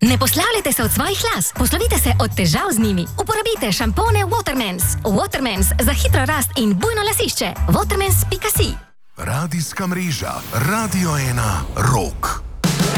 Ne poslavljajte se od svojih las, poslovite se od težav z njimi. Uporabite šampone Watermans. Watermans za hitro rast in bujno lasišče. Watermans.si. Radijska mreža Radio 1 Rock.